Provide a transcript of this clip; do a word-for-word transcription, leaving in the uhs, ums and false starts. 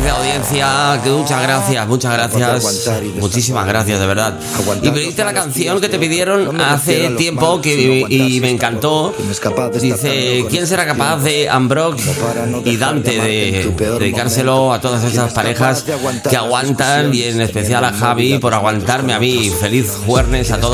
de audiencia. Que muchas gracias, muchas gracias. Muchísimas gracias, de verdad. Y pediste la canción que te pidieron hace tiempo que, y me encantó. Dice, ¿quién será capaz de Ambrox y Dante de dedicárselo a todas esas parejas que aguantan, y en especial a Javi por aguantarme a mí? Feliz jueves a todos.